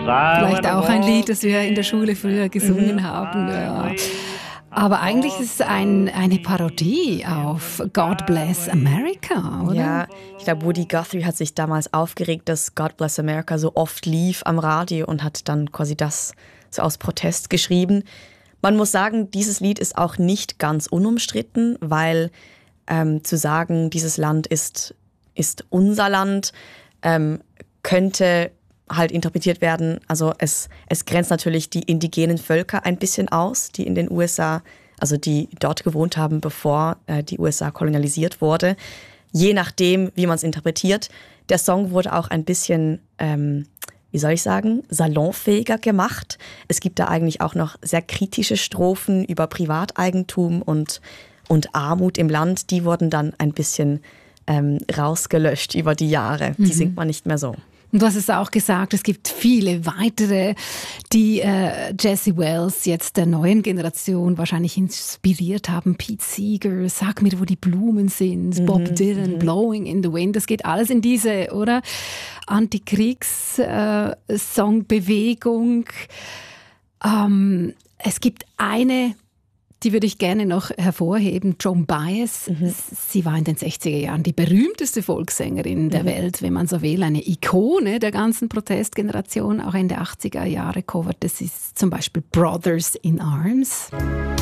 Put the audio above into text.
Vielleicht auch ein Lied, das wir in der Schule früher gesungen haben. Ja. Aber eigentlich ist es eine Parodie auf God Bless America, oder? Ja, ich glaube, Woody Guthrie hat sich damals aufgeregt, dass God Bless America so oft lief am Radio und hat dann quasi das so aus Protest geschrieben. Man muss sagen, dieses Lied ist auch nicht ganz unumstritten, weil zu sagen, dieses Land ist unser Land, könnte halt interpretiert werden. Also es grenzt natürlich die indigenen Völker ein bisschen aus, die in den USA, also die dort gewohnt haben, bevor die USA kolonialisiert wurde. Je nachdem, wie man es interpretiert. Der Song wurde auch ein bisschen, salonfähiger gemacht. Es gibt da eigentlich auch noch sehr kritische Strophen über Privateigentum und Armut im Land. Die wurden dann ein bisschen rausgelöscht über die Jahre. Die singt man nicht mehr so. Und du hast es auch gesagt, es gibt viele weitere, die Jesse Wells jetzt der neuen Generation wahrscheinlich inspiriert haben. Pete Seeger, Sag mir, wo die Blumen sind, Bob Dylan, Blowing in the Wind. Das geht alles in diese, oder? Antikriegs-Songbewegung. Es gibt eine, die würde ich gerne noch hervorheben, Joan Baez. Sie war in den 60er Jahren die berühmteste Volkssängerin der Welt, wenn man so will, eine Ikone der ganzen Protestgeneration. Auch Ende 80er Jahre coverte sie zum Beispiel Brothers in Arms.